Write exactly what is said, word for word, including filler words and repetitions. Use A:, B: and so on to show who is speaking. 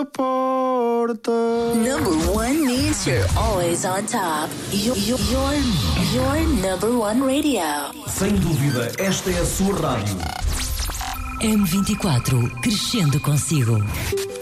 A: porta.
B: Number one means you're always on top. You're, you're, you're number one radio.
C: Sem dúvida, esta é a sua rádio.
D: M vinte e quatro, crescendo consigo.